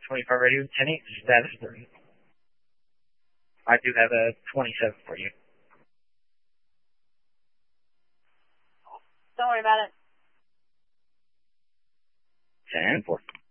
25 radio, 10-8, status 3. I do have a 27 for you. Don't worry about it. 10-4.